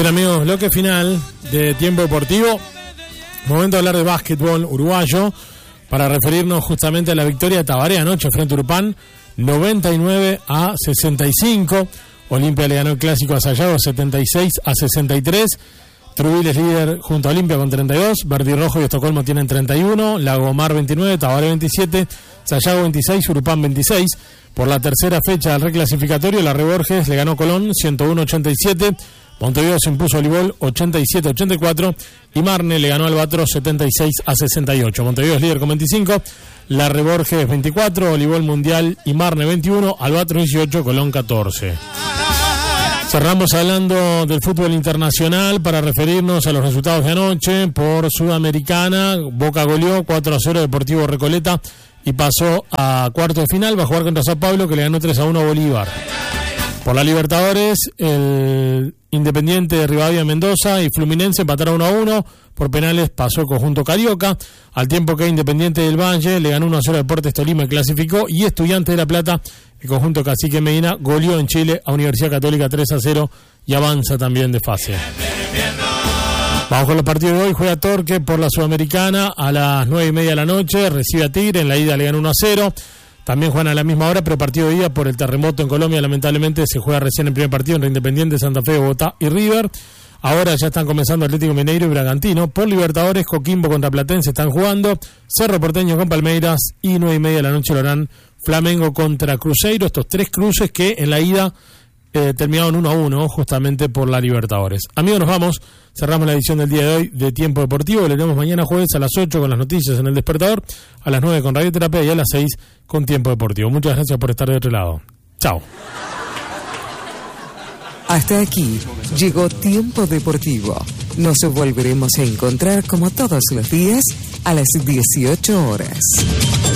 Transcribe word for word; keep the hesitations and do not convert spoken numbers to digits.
Bien, amigos, bloque final de Tiempo Deportivo. Momento de hablar de básquetbol uruguayo para referirnos justamente a la victoria de Tabaré anoche frente a Urupán, noventa y nueve a sesenta y cinco. Olimpia le ganó el clásico a Sayago setenta y seis a sesenta y tres. Trubil es líder junto a Olimpia con treinta y dos. Verde y Rojo y Estocolmo tienen treinta y uno. Lagomar veintinueve, Tabaré veintisiete, Sayago veintiséis, Urupán veintiséis. Por la tercera fecha del reclasificatorio, la Reborges le ganó Colón ciento uno a ochenta y siete. Montevideo se impuso a Olivol ochenta y siete a ochenta y cuatro y Marne le ganó a Albatros setenta y seis a sesenta y ocho. Montevideo es líder con veinticinco, la Reborges veinticuatro, Olivol Mundial y Marne veintiuno, Albatros dieciocho, Colón catorce. Cerramos hablando del fútbol internacional para referirnos a los resultados de anoche. Por Sudamericana, Boca goleó cuatro a cero Deportivo Recoleta y pasó a cuarto de final. Va a jugar contra Sao Paulo, que le ganó tres a uno a Bolívar. Por la Libertadores, el Independiente de Rivadavia Mendoza y Fluminense empataron uno a uno. Por penales pasó el conjunto carioca, al tiempo que Independiente del Valle le ganó uno a cero a Deportes Tolima y clasificó. Y Estudiantes de La Plata, el conjunto Cacique Medina, goleó en Chile a Universidad Católica tres a cero y avanza también de fase. Vamos con los partidos de hoy. Juega Torque por la Sudamericana a las nueve y media de la noche, recibe a Tigre, en la ida le ganó uno a cero. También juegan a la misma hora, pero partido de ida por el terremoto en Colombia, lamentablemente se juega recién el primer partido entre Independiente, Santa Fe, Bogotá y River. Ahora ya están comenzando Atlético Mineiro y Bragantino. Por Libertadores, Coquimbo contra Platense están jugando, Cerro Porteño con Palmeiras y nueve y media de la noche lo harán Flamengo contra Cruzeiro. Estos tres cruces que en la ida eh, terminaron uno a uno justamente por la Libertadores. Amigos, nos vamos. Cerramos la edición del día de hoy de Tiempo Deportivo. Le vemos mañana jueves a las ocho con las noticias en El Despertador, a las nueve con Radioterapia y a las seis con Tiempo Deportivo. Muchas gracias por estar de otro lado. Chao. Hasta aquí llegó Tiempo Deportivo. Nos volveremos a encontrar como todos los días a las dieciocho horas.